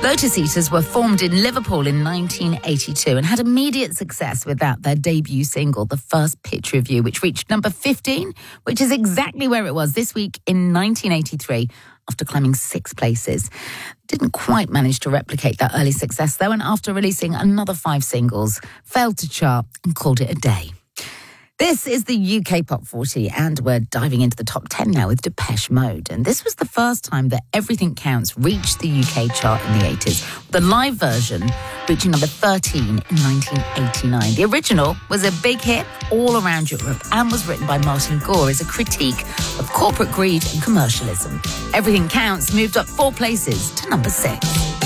Lotus Eaters were formed in Liverpool in 1982 and had immediate success with their debut single, The First Picture of You, which reached number 15, which is exactly where it was this week in 1983 after climbing 6 places. Didn't quite manage to replicate that early success, though, and after releasing another 5 singles, failed to chart and called it a day. This is the UK Pop 40, and we're diving into the top 10 now with Depeche Mode. And this was the first time that Everything Counts reached the UK chart in the 80s, with a live version reaching number 13 in 1989. The original was a big hit all around Europe and was written by Martin Gore as a critique of corporate greed and commercialism. Everything Counts moved up 4 places to number 6.